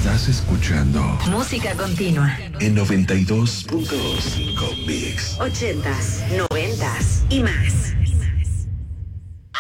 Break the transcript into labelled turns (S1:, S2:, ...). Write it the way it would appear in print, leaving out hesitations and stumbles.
S1: Estás escuchando
S2: Música Continua
S1: en 92.5 Mix.
S2: 80s, 90s y más.